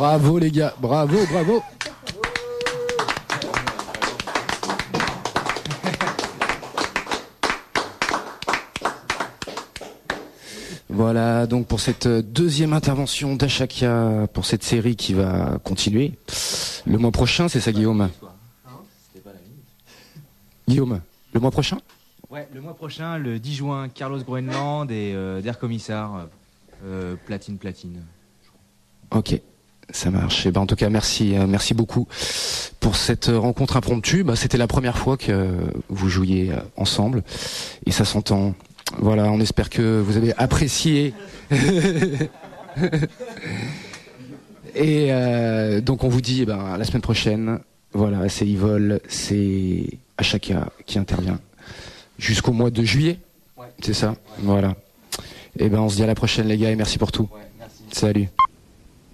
Bravo les gars, bravo, bravo. Voilà donc pour cette deuxième intervention d'Ashakia pour cette série qui va continuer. Le mois prochain, c'est ça Guillaume? Guillaume, le mois prochain? Ouais, le mois prochain, le 10 juin, Carlos Groenland et Der Commissar, platine. Ok, ça marche. Et ben en tout cas, merci beaucoup pour cette rencontre impromptue. Bah, c'était la première fois que vous jouiez ensemble et ça s'entend. Voilà, on espère que vous avez apprécié. Et donc on vous dit à la semaine prochaine. Voilà, c'est Yvol, c'est Ashakia qui intervient jusqu'au mois de juillet. Ouais. C'est ça. Ouais. Voilà. Et on se dit à la prochaine les gars et merci pour tout. Ouais, merci. Salut.